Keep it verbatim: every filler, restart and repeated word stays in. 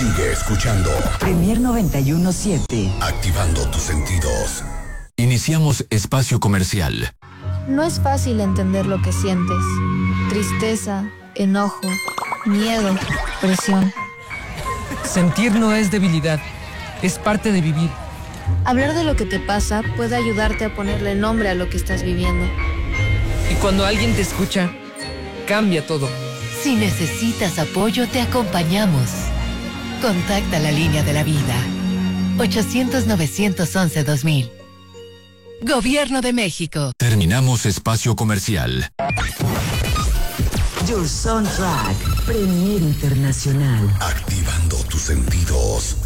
Sigue escuchando Premier noventa y uno siete. Activando tus sentidos. Iniciamos espacio comercial. No es fácil entender lo que sientes. Tristeza, enojo, miedo, presión. Sentir no es debilidad, es parte de vivir. Hablar de lo que te pasa puede ayudarte a ponerle nombre a lo que estás viviendo. Y cuando alguien te escucha, cambia todo. Si necesitas apoyo, te acompañamos. Contacta la línea de la vida. ochocientos, novecientos once, dos mil. Gobierno de México. Terminamos espacio comercial. Your Soundtrack, Premier Internacional. Activando tus sentidos.